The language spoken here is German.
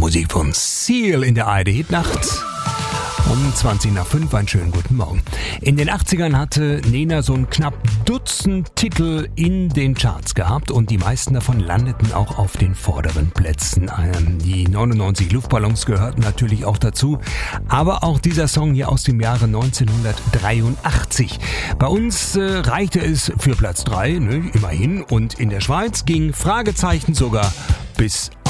Musik von Seal in der ARD-Hitnacht. Um 20 nach 5, einen schönen guten Morgen. In den 80ern hatte Nena so ein knapp Dutzend Titel in den Charts gehabt und die meisten davon landeten auch auf den vorderen Plätzen. Die 99 Luftballons gehörten natürlich auch dazu, aber auch dieser Song hier aus dem Jahre 1983. Bei uns reichte es für Platz 3, immerhin, und in der Schweiz ging Fragezeichen sogar bis